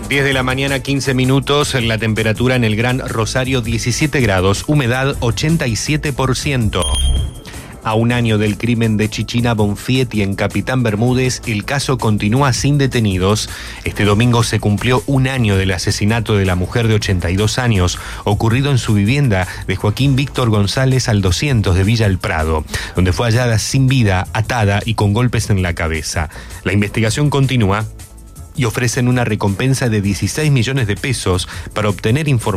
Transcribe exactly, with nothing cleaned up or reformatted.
diez de la mañana, quince minutos, la temperatura en el Gran Rosario diecisiete grados, humedad ochenta y siete por ciento. A un año del crimen de Chichina Bonfietti en Capitán Bermúdez, el caso continúa sin detenidos. Este domingo se cumplió un año del asesinato de la mujer de ochenta y dos años, ocurrido en su vivienda de Joaquín Víctor González al doscientos de Villa El Prado, donde fue hallada sin vida, atada y con golpes en la cabeza. La investigación continúa y ofrecen una recompensa de dieciséis millones de pesos para obtener información